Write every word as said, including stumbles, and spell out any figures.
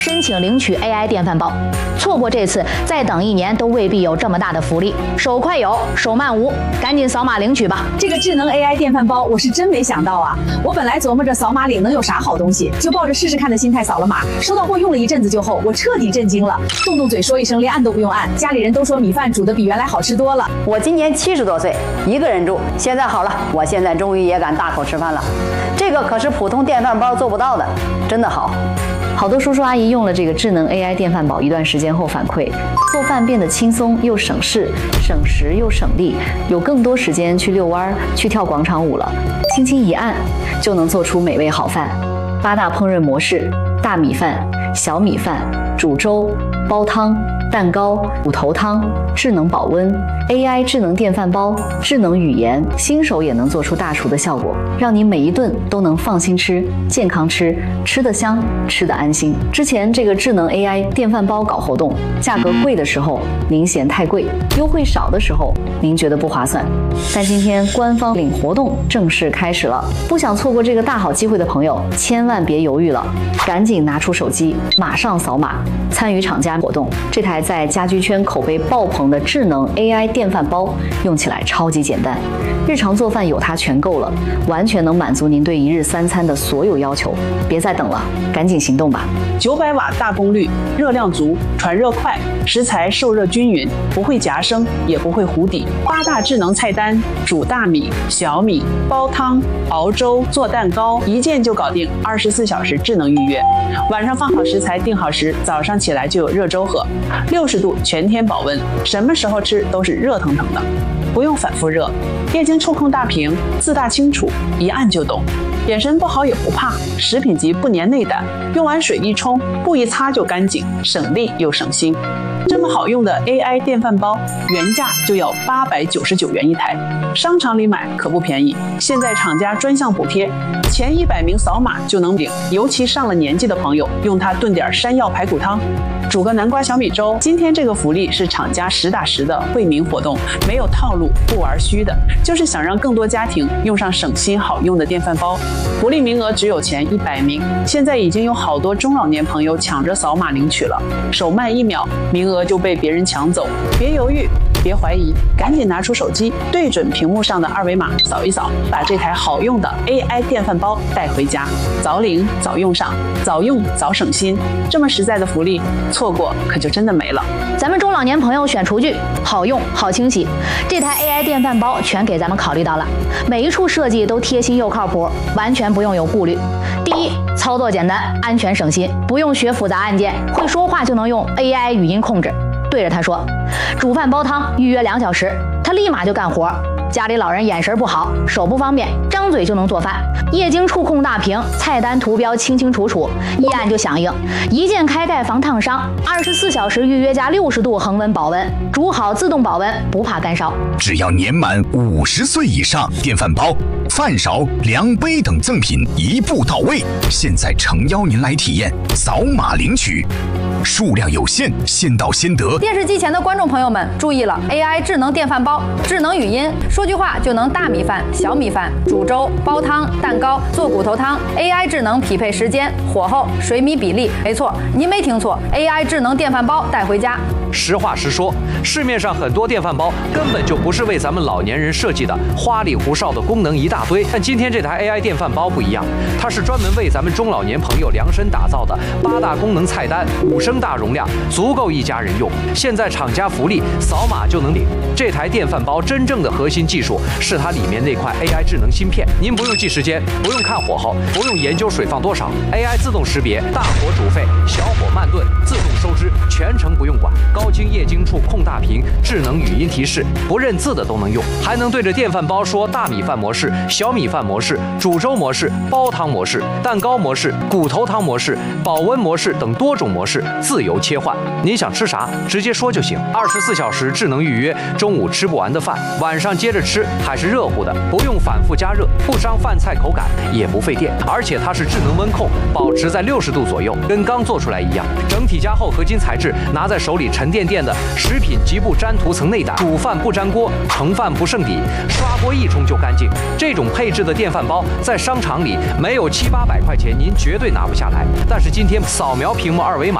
申请领取 A I 电饭煲，错过这次，再等一年都未必有这么大的福利。手快有，手慢无，赶紧扫码领取吧！ 这个智能 A I 电饭煲，我是真没想到啊！我本来琢磨着扫码领能有啥好东西，就抱着试试看的心态扫了码。收到货用了一阵子就后，我彻底震惊了，动动嘴说一声，连按都不用按。家里人都说米饭煮的比原来好吃多了。 我今年七十多岁，一个人住，现在好了，我现在终于也敢大口吃饭了。这个可是普通电饭煲做不到的，真的好。 好多叔叔阿姨用了这个智能 A I 电饭煲一段时间后反馈，做饭变得轻松又省事，省时又省力，有更多时间去遛弯、去跳广场舞了。轻轻一按，就能做出美味好饭。八大烹饪模式：大米饭、小米饭、煮粥、煲汤、蛋糕、骨头汤、智能保温、A I 智能电饭煲、智能语言，新手也能做出大厨的效果，让你每一顿都能放心吃、健康吃，吃得香，吃得安心。之前这个智能 A I 电饭煲搞活动，价格贵的时候您嫌太贵，优惠少的时候您觉得不划算。但今天官方领活动正式开始了，不想错过这个大好机会的朋友，千万别犹豫了，赶紧拿出手机，马上扫码参与厂家活动。这台在家居圈口碑爆棚的智能 A I 电饭煲用起来超级简单，日常做饭有它全够了，完全能满足您对一日三餐的所有要求。别再等了，赶紧行动吧！ 九百瓦大功率，热量足，传热快，食材受热均匀，不会夹生，也不会糊底。八大智能菜单：煮大米、小米、煲汤、熬粥、做蛋糕，一键就搞定，二十四小时智能预约。晚上放好食材，定好时，早上起来就有热粥喝，六十度全天保温，什么时候吃都是热腾腾的，不用反复热。液晶触控大屏，自大清楚，一按就懂。眼神不好也不怕，食品级不粘内胆，用完水一冲，布一擦就干净，省力又省心。这么好用的 A I 电饭煲，原价就要八百九十九元一台，商场里买可不便宜。现在厂家专项补贴，前一百名扫码就能领。尤其上了年纪的朋友，用它炖点山药排骨汤，煮个南瓜小米粥。今天这个福利是厂家实打实的惠民活动，没有套路，不玩虚的，就是想让更多家庭用上省心好用的电饭煲。福利名额只有前一百名，现在已经有好多中老年朋友抢着扫码领取了，手慢一秒，名额就被别人抢走。别犹豫，别怀疑，赶紧拿出手机，对准屏幕上的二维码扫一扫，把这台好用的 A I 电饭煲带回家，早领早用上，早用早省心。这么实在的福利，错过可就真的没了。 咱们中老年朋友选厨具，好用好清洗，这台 A I 电饭煲全给咱们考虑到了，每一处设计都贴心又靠谱，完全不用有顾虑。第一，操作简单，安全省心，不用学复杂按键，会说话就能用 A I 语音控制，对着它说煮饭煲汤，预约两小时，它立马就干活。家里老人眼神不好，手不方便，张嘴就能做饭。液晶触控大屏，菜单图标清清楚楚，一按就响应，一键开盖防烫伤，二十四小时预约加六十度恒温保温，煮好自动保温，不怕干烧。 只要年满五十岁以上，电饭煲、饭勺、量杯等赠品一步到位。现在诚邀您来体验，扫码领取。数量有限，先到先得。 电视机前的观众朋友们注意了 ，A I 智能电饭煲，智能语音，说句话就能大米饭、小米饭、煮粥、煲汤、蛋糕、做骨头汤。A I 智能匹配时间、火候、水米比例，没错，您没听错 ，A I 智能电饭煲带回家。 实话实说，市面上很多电饭煲根本就不是为咱们老年人设计的，花里胡哨的功能一大堆。但今天这台 A I 电饭煲不一样，它是专门为咱们中老年朋友量身打造的，八大功能菜单，五升大容量，足够一家人用。现在厂家福利，扫码就能领。这台电饭煲真正的核心技术是它里面那块 A I 智能芯片，您不用记时间，不用看火候，不用研究水放多少 ，A I 自动识别大火煮沸、小火慢炖，自动收汁，全程不用管。高清液晶触控大屏，智能语音提示，不认字的都能用，还能对着电饭煲说大米饭模式、小米饭模式、煮粥模式、煲汤模式、蛋糕模式、骨头汤模式、保温模式等多种模式自由切换。您想吃啥，直接说就行。二十四小时智能预约，中午吃不完的饭，晚上接着吃还是热乎的，不用反复加热，不伤饭菜口感，也不费电。而且它是智能温控，保持在六十度左右，跟刚做出来一样。整体加厚合金材质，拿在手里沉甸甸的，食品极不沾涂层内胆，煮饭不粘锅，盛饭不剩底，刷锅一冲就干净。这种种配置的电饭煲，在商场里没有七八百块钱，您绝对拿不下来。但是今天扫描屏幕二维码。